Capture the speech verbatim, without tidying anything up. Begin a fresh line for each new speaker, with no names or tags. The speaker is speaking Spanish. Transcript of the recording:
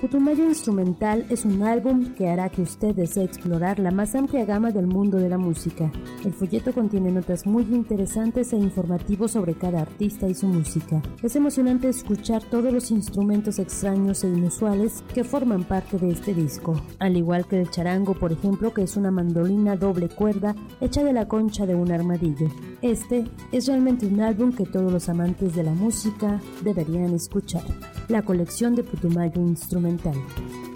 Putumayo Instrumental es un álbum que hará que usted desee explorar la más amplia gama del mundo de la música. El folleto contiene notas muy interesantes e informativos sobre cada artista y su música. Es emocionante escuchar todos los instrumentos extraños e inusuales que forman parte de este disco, al igual que el charango, por ejemplo, que es una mandolina doble cuerda hecha de la concha de un armadillo. Este es realmente un álbum que todos los amantes de la música deberían escuchar. La colección de Putumayo Instrumental.